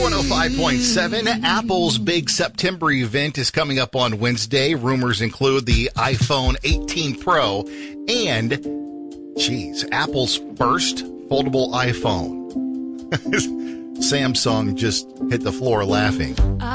105.7. Apple's big September event is coming up on Wednesday. Rumors include the iPhone 18 Pro and, Apple's first foldable iPhone. Samsung just hit the floor laughing.